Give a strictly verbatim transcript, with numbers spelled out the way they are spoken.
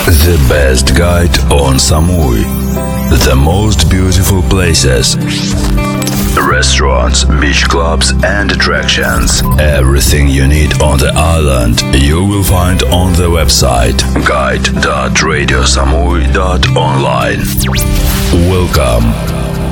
The best guide on Samui. The most beautiful places, restaurants, beach clubs and attractions. Everything you need on the island you will find on the website guide dot radio samui dot online. Welcome